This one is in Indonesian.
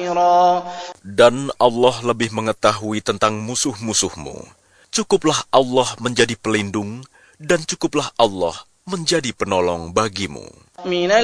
نَاصِرًا. Dan Allah lebih mengetahui tentang musuh-musuhmu. Cukuplah Allah menjadi pelindung, dan cukuplah Allah menjadi penolong bagimu.